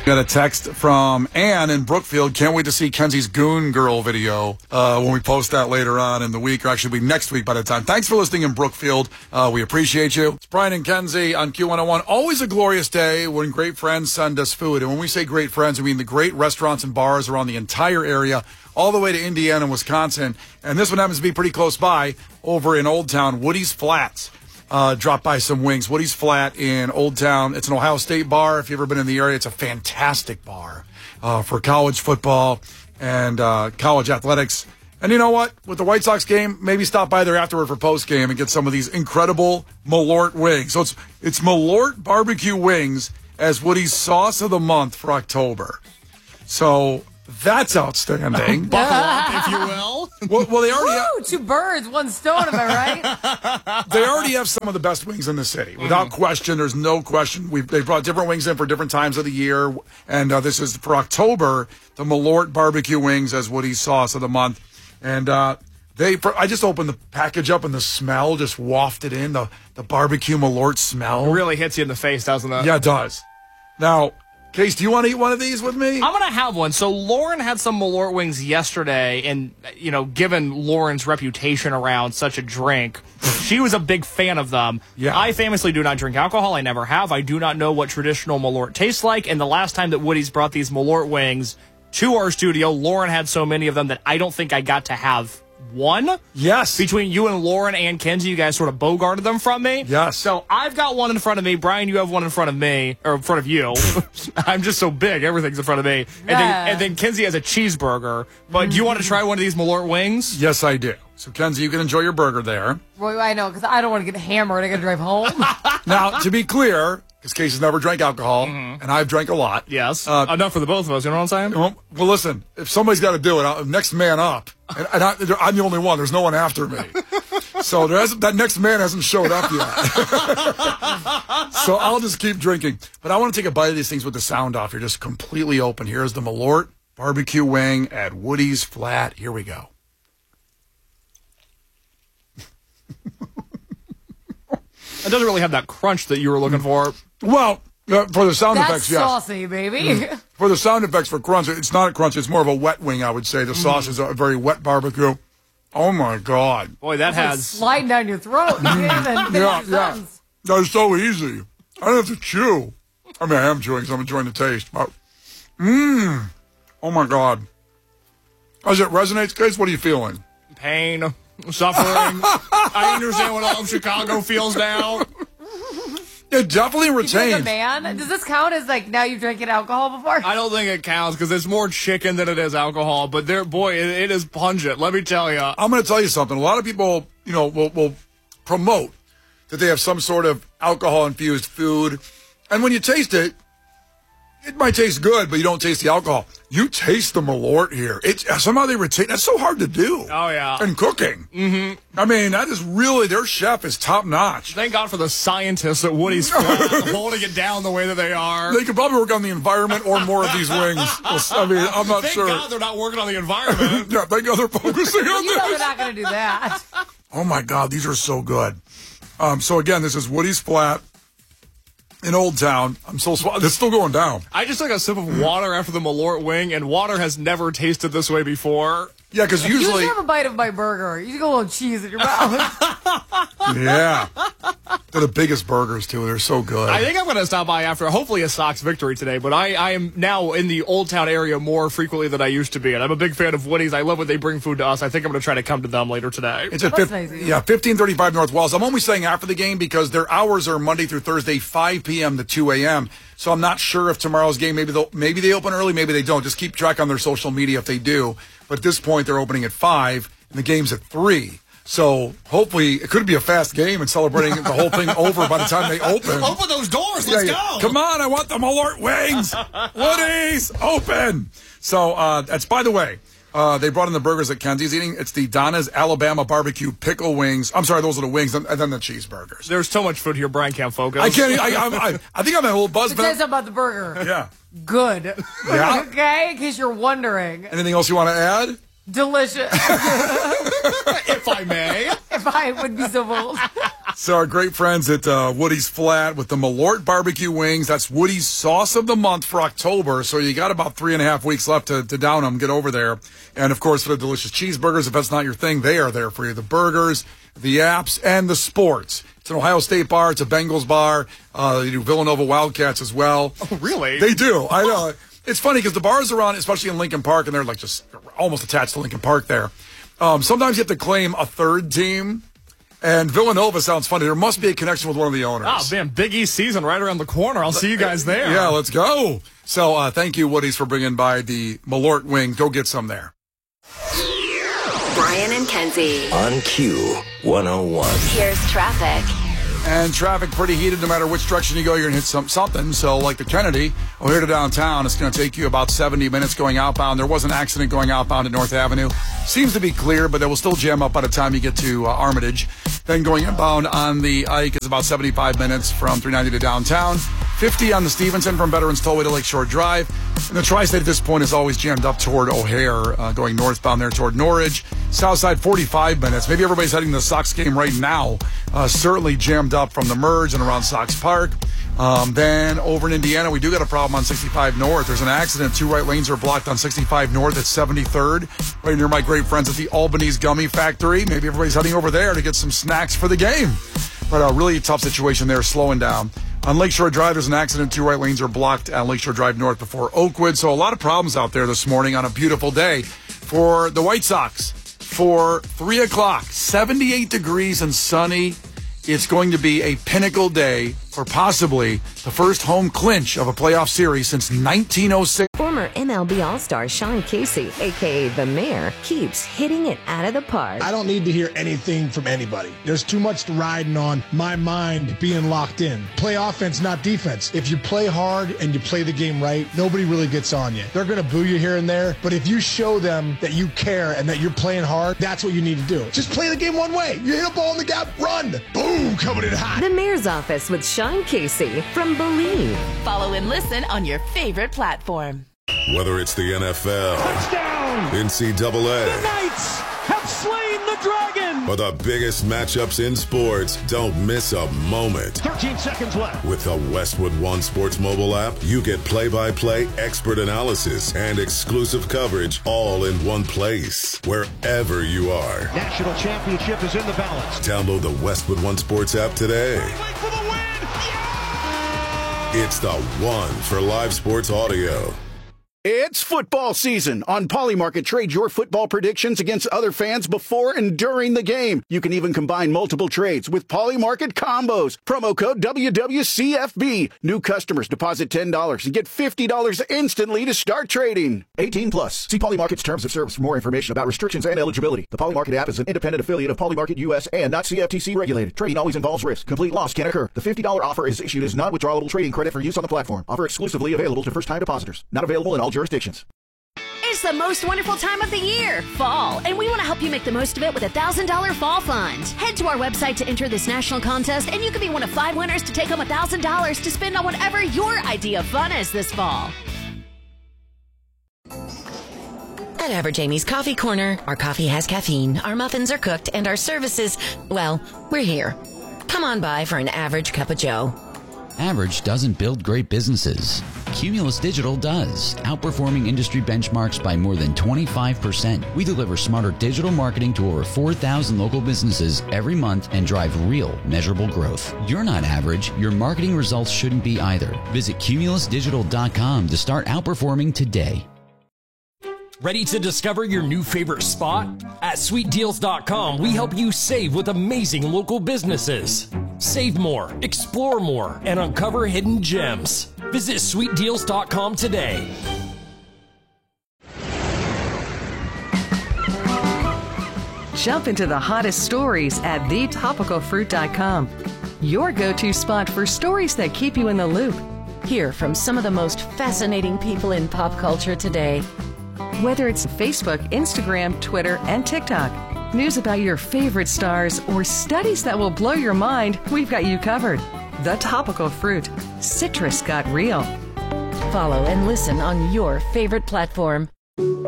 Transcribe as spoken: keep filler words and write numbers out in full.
Got a text from Ann in Brookfield. Can't wait to see Kenzie's Goon Girl video uh, when we post that later on in the week, or actually be next week by the time. Thanks for listening in Brookfield. Uh, we appreciate you. It's Brian and Kenzie on Q one oh one. Always a glorious day when great friends send us food. And when we say great friends, we mean the great restaurants and bars around the entire area, all the way to Indiana and Wisconsin. And this one happens to be pretty close by over in Old Town, Woody's Flats. Uh, drop by some wings. Woody's Flat in Old Town. It's an Ohio State bar. If you've ever been in the area, it's a fantastic bar uh, for college football and uh, college athletics. And you know what? With the White Sox game, maybe stop by there afterward for post game and get some of these incredible Malort wings. So it's it's Malort barbecue wings as Woody's sauce of the month for October. So that's outstanding. Buckle up, if you will. Well, well they already Woo, two birds, one stone, am I right? They already have some of the best wings in the city. Without mm. question, there's no question. We've, they brought different wings in for different times of the year. And uh, this is for October, the Malort barbecue wings as Woody's sauce of the month. And uh, they, for, I just opened the package up and the smell just wafted in, the, the barbecue Malort smell. It really hits you in the face, doesn't it? Yeah, it does. Now, Case, do you want to eat one of these with me? I'm going to have one. So Lauren had some Malort wings yesterday, and, you know, given Lauren's reputation around such a drink, she was a big fan of them. Yeah. I famously do not drink alcohol. I never have. I do not know what traditional Malort tastes like, and the last time that Woody's brought these Malort wings to our studio, Lauren had so many of them that I don't think I got to have one. Yes. Between you and Lauren and Kenzie, you guys sort of bogarted them from me. Yes. So I've got one in front of me. Brian, you have one in front of me, or in front of you. I'm just so big. Everything's in front of me. And, Yeah. then, and then Kenzie has a cheeseburger. But mm-hmm. do you want to try one of these Malort wings? Yes, I do. So, Kenzie, you can enjoy your burger there. Well, I know, because I don't want to get hammered. I got to drive home. Now, to be clear, because Case has never drank alcohol, mm-hmm. and I've drank a lot. Yes. Uh, Enough for the both of us, you know what I'm saying? Well, well listen, if somebody's got to do it, I'll, next man up. And, and I, I'm the only one. There's no one after me. So there hasn't, that next man hasn't showed up yet. So I'll just keep drinking. But I want to take a bite of these things with the sound off. You're just completely open. Here's the Malort barbecue wing at Woody's Flat. Here we go. It doesn't really have that crunch that you were looking for. Well, uh, for the sound That's effects, yes. saucy, baby. Mm. For the sound effects for crunch, it's not a crunch. It's more of a wet wing, I would say. The mm. sauce is a very wet barbecue. Oh, my God. Boy, that It's has... like sliding down your throat. You can't even finish Yeah, your yeah. sentence. That's so easy. I don't have to chew. I mean, I am chewing because I'm enjoying the taste. But, mmm. Oh, my God. As it resonates, guys, what are you feeling? Pain, suffering. I understand what all of Chicago feels now. It definitely retains. You like a man? Does this count as, like, now you've drinking alcohol before? I don't think it counts because it's more chicken than it is alcohol. But there, boy, it, it is pungent. Let me tell you. I'm going to tell you something. A lot of people, you know, will, will promote that they have some sort of alcohol-infused food. And when you taste it, it might taste good, but you don't taste the alcohol. You taste the Malort here. It somehow they retain. That's so hard to do. Oh yeah, in cooking. Mm-hmm. I mean, that is really their chef is top notch. Thank God for the scientists at Woody's Flat holding it down the way that they are. They could probably work on the environment or more of these wings. I mean, I'm not thank sure. Thank God they're not working on the environment. Yeah, thank God they're focusing on You this. know they're not going to do that. Oh my God, these are so good. Um, so again, this is Woody's Flat in Old Town. I'm so sw- it's still going down. I just took a sip of water after the Malort wing, and water has never tasted this way before. Yeah, because You usually, should have a bite of my burger. You should go a little cheese in your mouth. yeah, they're the biggest burgers too. They're so good. I think I'm going to stop by after, hopefully, a Sox victory today. But I, I am now in the Old Town area more frequently than I used to be, and I'm a big fan of Woody's. I love when they bring food to us. I think I'm going to try to come to them later today. It's at That's fif- nice. yeah, fifteen thirty-five North Wells. I'm only saying after the game because their hours are Monday through Thursday, five p.m. to two a.m. So I'm not sure if tomorrow's game, maybe they'll maybe they open early, maybe they don't. Just keep track on their social media if they do. But at this point, they're opening at five, and the game's at three. So hopefully, it could be a fast game and celebrating the whole thing over by the time they open. Open those doors. Let's Yeah, go. yeah. Come on, I want the Malort wings. Woody's, open. So uh, that's, by the way, uh, they brought in the burgers that Kenzie's eating. It's the Donna's Alabama Barbecue Pickle Wings. I'm sorry, those are the wings, and then the cheeseburgers. There's so much food here, Brian can't focus. I can't, I, I, I, I think I'm at a little buzz. It says about the burger. Yeah. Good. Yeah. Okay, in case you're wondering. Anything else you want to add? Delicious. If I may. If I would be so bold. So our great friends at uh, Woody's Flat with the Malort barbecue wings. That's Woody's sauce of the month for October. So you got about three and a half weeks left to, to down them. Get over there. And, of course, for the delicious cheeseburgers, if that's not your thing, they are there for you. The burgers, the apps, and the sports. It's an Ohio State bar. It's a Bengals bar. Uh, they do Villanova Wildcats as well. Oh, really? They do. I know. It's funny because the bars are on, especially in Lincoln Park, and they're like just almost attached to Lincoln Park there. Um, sometimes you have to claim a third team. And Villanova sounds funny. There must be a connection with one of the owners. Oh, man, Big East season right around the corner. I'll see you guys there. Yeah, let's go. So uh, thank you, Woody's, for bringing by the Malort wing. Go get some there. Brian and Kenzie. On Q one oh one. Here's traffic. And traffic pretty heated no matter which direction you go. You're going to hit some, something. So like the Kennedy, over here to downtown, it's going to take you about seventy minutes going outbound. There was an accident going outbound at North Avenue. Seems to be clear, but it will still jam up by the time you get to uh, Armitage. Then going inbound on the Ike is about seventy-five minutes from three ninety to downtown. fifty on the Stevenson from Veterans Tollway to Lakeshore Drive. And the Tri-State at this point is always jammed up toward O'Hare, uh, going northbound there toward Norridge. Southside, forty-five minutes. Maybe everybody's heading to the Sox game right now. Uh, certainly jammed up from the merge and around Sox Park. Um, then over in Indiana, we do got a problem on sixty-five North. There's an accident. Two right lanes are blocked on sixty-five North at seventy-third, right near my great friends at the Albany's Gummy Factory. Maybe everybody's heading over there to get some snacks for the game. But a really tough situation there, slowing down. On Lakeshore Drive, there's an accident. Two right lanes are blocked on Lakeshore Drive North before Oakwood. So a lot of problems out there this morning on a beautiful day for the White Sox. For three o'clock, seventy-eight degrees and sunny. It's going to be a pinnacle day for possibly the first home clinch of a playoff series since nineteen oh six. Former M L B All-Star Sean Casey, a k a. The Mayor, keeps hitting it out of the park. I don't need to hear anything from anybody. There's too much riding on my mind being locked in. Play offense, not defense. If you play hard and you play the game right, nobody really gets on you. They're going to boo you here and there, but if you show them that you care and that you're playing hard, that's what you need to do. Just play the game one way. You hit a ball in the gap, run. Boom, coming in hot. The Mayor's Office with Sean Casey from Believe. Follow and listen on your favorite platform. Whether it's the N F L, touchdown, N C double A, the Knights have slain the dragon, or the biggest matchups in sports, don't miss a moment. thirteen seconds left. With the Westwood One Sports mobile app, you get play-by-play expert analysis and exclusive coverage all in one place, wherever you are. National championship is in the balance. Download the Westwood One Sports app today. For the win. Yeah! It's the one for live sports audio. It's football season. On Polymarket, trade your football predictions against other fans before and during the game. You can even combine multiple trades with Polymarket combos. Promo code W W C F B. New customers deposit ten dollars and get fifty dollars instantly to start trading. eighteen plus. See Polymarket's terms of service for more information about restrictions and eligibility. The Polymarket app is an independent affiliate of Polymarket U S and not C F T C regulated. Trading always involves risk. Complete loss can occur. The fifty dollars offer is issued as non-withdrawable trading credit for use on the platform. Offer exclusively available to first-time depositors. Not available in all jurisdictions. It's the most wonderful time of the year, fall, and we want to help you make the most of it with a one thousand dollars fall fund. Head to our website to enter this national contest, and you can be one of five winners to take home one thousand dollars to spend on whatever your idea of fun is this fall. At Average Amy's Coffee Corner, our coffee has caffeine, our muffins are cooked, and our services, well, we're here. Come on by for an average cup of joe. Average doesn't build great businesses. Cumulus Digital does, outperforming industry benchmarks by more than twenty-five percent. We deliver smarter digital marketing to over four thousand local businesses every month and drive real, measurable growth. You're not average. Your marketing results shouldn't be either. Visit cumulus digital dot com to start outperforming today. Ready to discover your new favorite spot? At sweet deals dot com, we help you save with amazing local businesses. Save more, explore more, and uncover hidden gems. Visit sweet deals dot com today. Jump into the hottest stories at the topical fruit dot com. Your go-to spot for stories that keep you in the loop. Hear from some of the most fascinating people in pop culture today. Whether it's Facebook, Instagram, Twitter, and TikTok, news about your favorite stars, or studies that will blow your mind, we've got you covered. The Topical Fruit. Citrus got real. Follow and listen on your favorite platform.